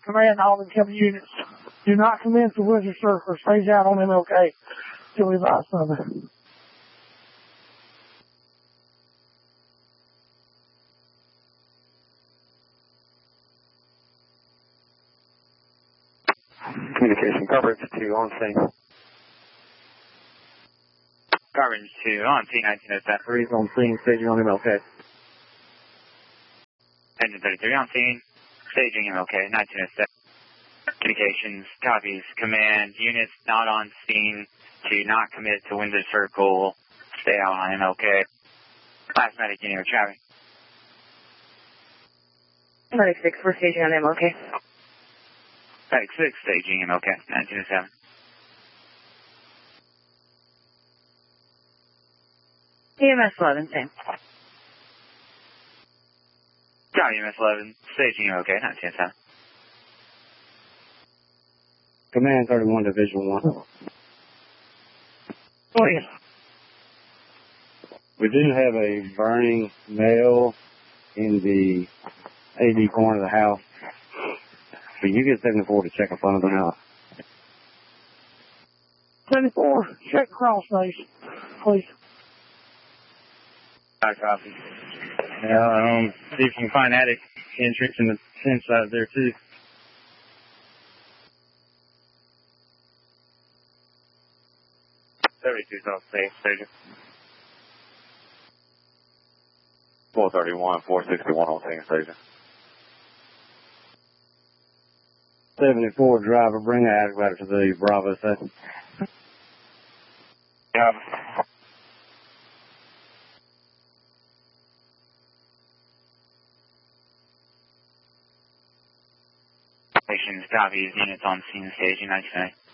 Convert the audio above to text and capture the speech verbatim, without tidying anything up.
Command all incoming units. Do not commence the Windsor Circle. Stage out on M L K till we advise further. Communication coverage two on scene. Coverage two on scene, nineteen oh seven. Three on scene, staging on M L K. Engine thirty-three on scene, staging M L K, nineteen oh seven. Communications, copies, command, units not on scene to not commit to Windsor Circle, stay out on M L K. Last medic unit with traffic. Medic six, we're staging on M L K. Medic six, staging M L K, nineteen oh seven. E M S eleven, same. Copy, E M S eleven, staging M L K, nineteen oh seven. Command thirty-one, Division one. Oh, yes. We do have a burning male in the A D corner of the house. So you get seventy-four to check in front of the house. seventy-four, check crawl space, please. I copy. Yeah, um, see if you can find attic entrance in the fence out there too. seventy-two's on scene, staging. four thirty-one, four sixty-one on scene, staging. seventy-four driver, bring the attic back to the Bravo set. Yeah. Stations, copies, units on scene, staging, nineteen oh seven.